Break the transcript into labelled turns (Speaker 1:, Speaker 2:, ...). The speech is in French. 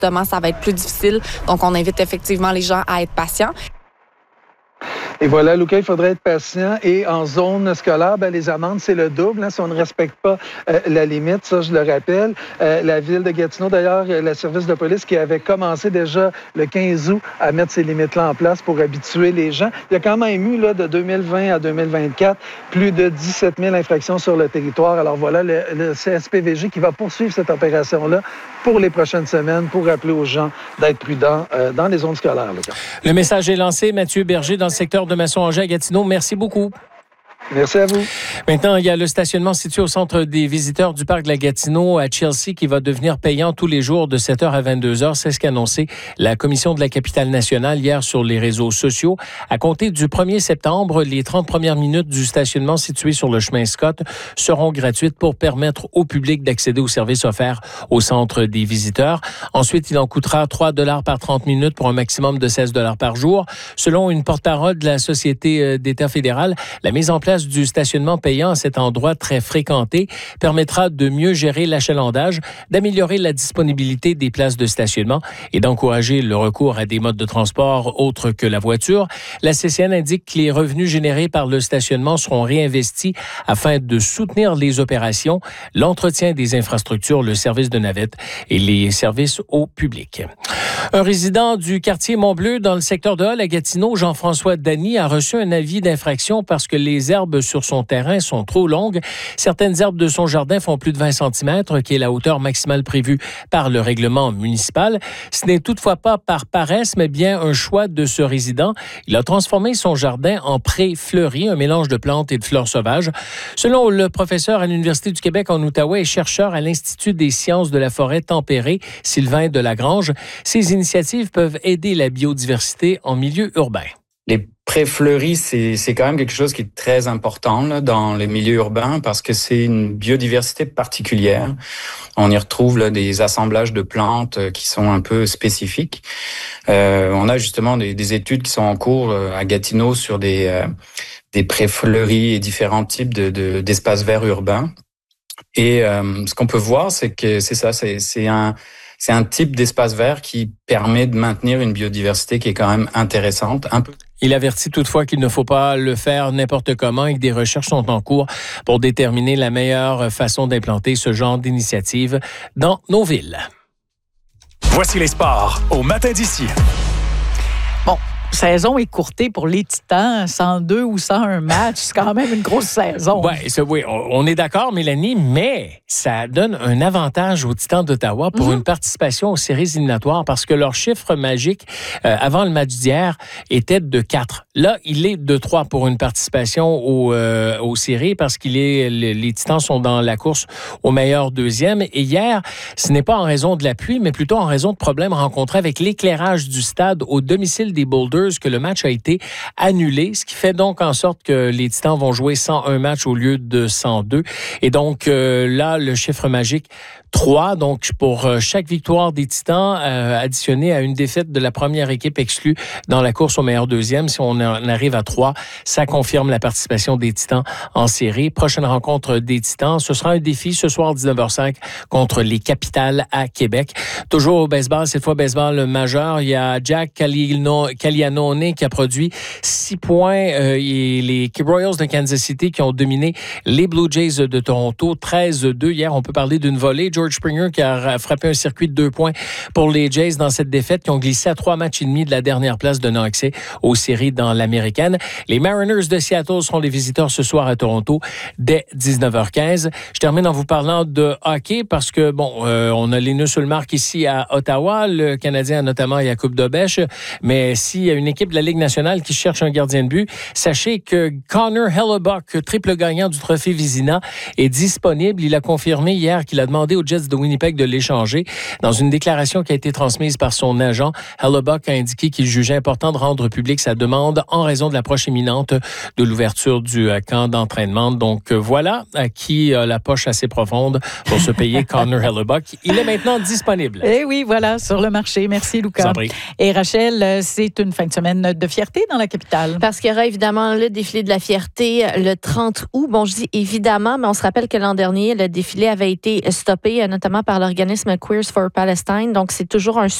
Speaker 1: justement, ça va être plus difficile. Donc, on invite effectivement les gens à être patients.
Speaker 2: Et voilà, Luca, il faudrait être patient. Et en zone scolaire, les amendes, c'est le double. Si on ne respecte pas la limite, ça, je le rappelle. La ville de Gatineau, d'ailleurs, le service de police qui avait commencé déjà le 15 août à mettre ces limites-là en place pour habituer les gens. Il y a quand même eu, de 2020 à 2024, plus de 17 000 infractions sur le territoire. Alors voilà, le CSPVG qui va poursuivre cette opération-là pour les prochaines semaines pour rappeler aux gens d'être prudents dans les zones scolaires. Luca.
Speaker 3: Le message est lancé. Mathieu Berger, dans le secteur de Masson-Angers à Gatineau. Merci beaucoup.
Speaker 2: Merci à vous.
Speaker 3: Maintenant, il y a le stationnement situé au centre des visiteurs du parc de la Gatineau à Chelsea qui va devenir payant tous les jours de 7h à 22h. C'est ce qu'a annoncé la Commission de la capitale nationale hier sur les réseaux sociaux. À compter du 1er septembre, les 30 premières minutes du stationnement situé sur le chemin Scott seront gratuites pour permettre au public d'accéder aux services offerts au centre des visiteurs. Ensuite, il en coûtera 3 $ par 30 minutes pour un maximum de 16 $ par jour. Selon une porte-parole de la Société d'État fédérale, la mise en place du stationnement payant à cet endroit très fréquenté permettra de mieux gérer l'achalandage, d'améliorer la disponibilité des places de stationnement et d'encourager le recours à des modes de transport autres que la voiture. La CCN indique que les revenus générés par le stationnement seront réinvestis afin de soutenir les opérations, l'entretien des infrastructures, le service de navette et les services au public. Un résident du quartier Montbleu dans le secteur de Hall à Gatineau, Jean-François Dany, a reçu un avis d'infraction parce que les herbes sur son terrain sont trop longues. Certaines herbes de son jardin font plus de 20 cm, qui est la hauteur maximale prévue par le règlement municipal. Ce n'est toutefois pas par paresse, mais bien un choix de ce résident. Il a transformé son jardin en pré fleuri, un mélange de plantes et de fleurs sauvages. Selon le professeur à l'Université du Québec en Outaouais et chercheur à l'Institut des sciences de la forêt tempérée, Sylvain Delagrange, ces initiatives peuvent aider la biodiversité en milieu urbain.
Speaker 4: Les pré-fleuris, c'est quand même quelque chose qui est très important là, dans les milieux urbains parce que c'est une biodiversité particulière. On y retrouve là, des assemblages de plantes qui sont un peu spécifiques. On a justement des études qui sont en cours à Gatineau sur des pré-fleuris et différents types d'espaces verts urbains. Et ce qu'on peut voir, c'est que c'est un type d'espace vert qui permet de maintenir une biodiversité qui est quand même intéressante.
Speaker 3: Il avertit toutefois qu'il ne faut pas le faire n'importe comment et que des recherches sont en cours pour déterminer la meilleure façon d'implanter ce genre d'initiative dans nos villes.
Speaker 5: Voici les sports au matin d'ici.
Speaker 6: Bon, saison écourtée pour les Titans, 102 ou 101 matchs, c'est quand même une grosse saison.
Speaker 3: Oui, on est d'accord, Mélanie, mais ça donne un avantage aux Titans d'Ottawa pour une participation aux séries éliminatoires parce que leur chiffre magique avant le match d'hier était de 4. Là, il est de 3 pour une participation aux séries parce les Titans sont dans la course au meilleur deuxième. Et hier, ce n'est pas en raison de la pluie, mais plutôt en raison de problèmes rencontrés avec l'éclairage du stade au domicile des Boulders que le match a été annulé, ce qui fait donc en sorte que les Titans vont jouer 101 matchs au lieu de 102. Et donc là, le chiffre magique 3, donc pour chaque victoire des Titans additionnée à une défaite de la première équipe exclue dans la course au meilleur deuxième, si on en arrive à 3, ça confirme la participation des Titans en série. Prochaine rencontre des Titans, ce sera un défi ce soir 19h05 contre les Capitals à Québec. Toujours au baseball, cette fois baseball majeur, il y a Jack Calianone qui a produit 6 points et les Royals de Kansas City qui ont dominé les Blue Jays de Toronto 13-2. Hier, on peut parler d'une volée. George Springer qui a frappé un circuit de 2 points pour les Jays dans cette défaite qui ont glissé à 3 matchs et demi de la dernière place donnant accès aux séries dans l'Américaine. Les Mariners de Seattle seront les visiteurs ce soir à Toronto dès 19h15. Je termine en vous parlant de hockey parce que, on a Linus Ullmark ici à Ottawa. Le Canadien a notamment Jakub Dobeš. Mais s'il y a une équipe de la Ligue nationale qui cherche un gardien de but, sachez que Connor Hellebuyck, triple gagnant du trophée Vizina, est disponible. Il a confirmé hier qu'il a demandé aux Jets de Winnipeg de l'échanger. Dans une déclaration qui a été transmise par son agent, Hellebuyck a indiqué qu'il jugeait important de rendre public sa demande en raison de l'approche imminente de l'ouverture du camp d'entraînement. Donc voilà qui a la poche assez profonde pour se payer Connor Hellebuyck. Il est maintenant disponible.
Speaker 6: Et oui, voilà, sur le marché. Merci, Lucas. Et Rachel, c'est une fin de semaine de fierté dans la capitale.
Speaker 1: Parce qu'il y aura évidemment le défilé de la fierté le 30 août. Bon, je dis évidemment, mais on se rappelle que l'an dernier, le défilé avait été stoppé
Speaker 7: notamment par l'organisme Queers for Palestine. Donc, c'est toujours un